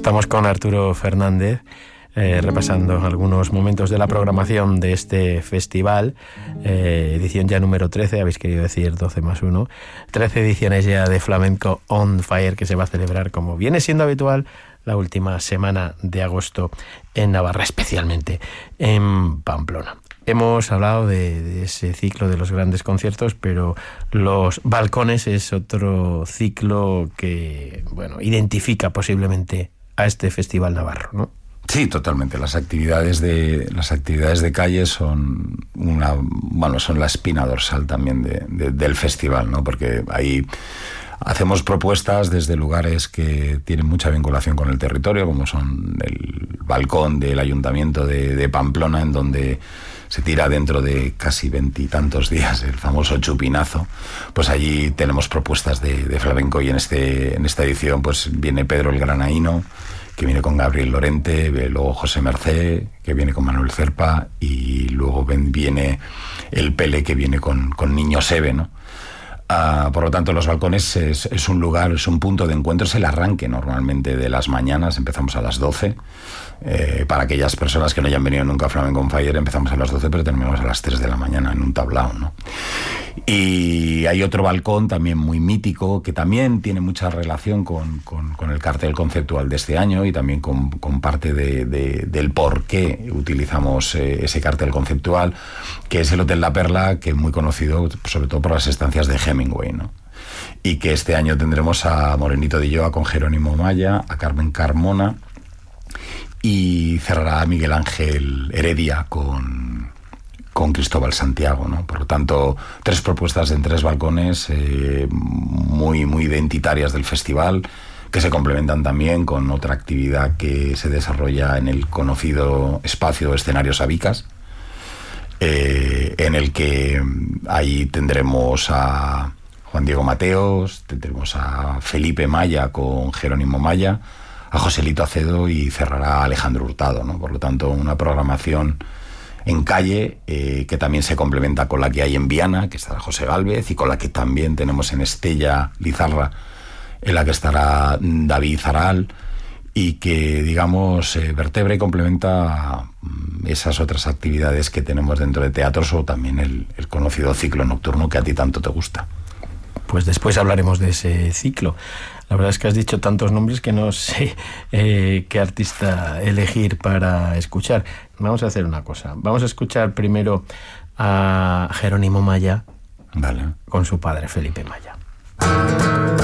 Estamos con Arturo Fernández, repasando algunos momentos de la programación de este festival, edición ya número 13, habéis querido decir 12 más 1, 13 ediciones ya de Flamenco on Fire, que se va a celebrar, como viene siendo habitual, la última semana de agosto en Navarra, especialmente en Pamplona. Hemos hablado de ese ciclo de los grandes conciertos, pero los balcones es otro ciclo que, bueno, identifica posiblemente a este festival navarro, ¿no? Sí, totalmente. Las actividades de calle son son la espina dorsal también del festival, ¿no? Porque ahí hacemos propuestas desde lugares que tienen mucha vinculación con el territorio, como son el balcón del Ayuntamiento de Pamplona, en donde se tira dentro de casi 20 y tantos días el famoso chupinazo. Pues allí tenemos propuestas de flamenco, y en esta edición pues viene Pedro el Granaíno, que viene con Gabriel Lorente, luego José Mercé, que viene con Manuel Cerpa, y luego viene el Pele, que viene con Niño Sebe, ¿no? Por lo tanto, los balcones es un lugar, es un punto de encuentro, es el arranque normalmente de las mañanas. Empezamos a las 12. Para aquellas personas que no hayan venido nunca a Flamenco on Fire, empezamos a las 12, pero terminamos a las 3 de la mañana en un tablao, ¿no? Y hay otro balcón también muy mítico, que también tiene mucha relación con el cartel conceptual de este año, y también con parte del por qué utilizamos ese cartel conceptual, que es el Hotel La Perla, que es muy conocido sobre todo por las estancias de Hemingway, ¿no? Y que este año tendremos a Morenito de Illoa con Jerónimo Maya, a Carmen Carmona, y cerrará a Miguel Ángel Heredia con Cristóbal Santiago, ¿no? Por lo tanto, 3 propuestas en 3 balcones muy, muy identitarias del festival, que se complementan también con otra actividad que se desarrolla en el conocido espacio Escenario Sabicas, en el que ahí tendremos a Juan Diego Mateos, tendremos a Felipe Maya con Jerónimo Maya, a Joselito Acedo, y cerrará a Alejandro Hurtado, ¿no? Por lo tanto, una programación en calle que también se complementa con la que hay en Viana, que estará José Gálvez, y con la que también tenemos en Estella Lizarra, en la que estará David Zaral, y que, digamos, vertebra y complementa esas otras actividades que tenemos dentro de teatros, o también el conocido ciclo nocturno que a ti tanto te gusta. Pues después hablaremos de ese ciclo. La verdad es que has dicho tantos nombres que no sé qué artista elegir para escuchar. Vamos a hacer una cosa. Vamos a escuchar primero a Jerónimo Maya, vale, con su padre Felipe Maya.